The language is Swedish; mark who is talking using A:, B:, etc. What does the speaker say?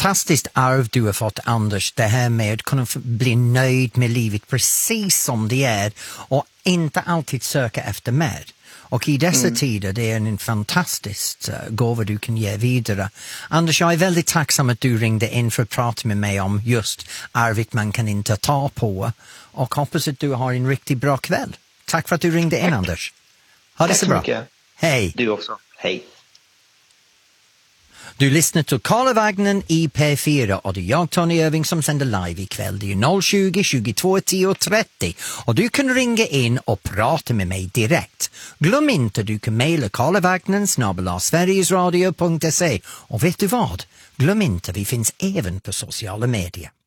A: fantastiskt arv du har fått, Anders, det här med att kunna bli nöjd med livet precis som det är och inte alltid söka efter mer. Och i dessa tider, det är en fantastisk gåva du kan ge vidare. Anders, jag är väldigt tacksam att du ringde in för att prata med mig om just arvet man kan inte ta på. Och hoppas att du har en riktigt bra kväll. Tack för att du ringde in, Anders. Ha det så bra.
B: Mycket.
A: Hej.
B: Du också. Hej.
A: Du lyssnar till Karlavagnen i P4 och det är jag, Tony Irving, som sänder live ikväll. Det är 020 22 10 30 och du kan ringa in och prata med mig direkt. Glöm inte, du kan mejla karlavagnen@sverigesradio.se och vet du vad? Glöm inte, vi finns även på sociala medier.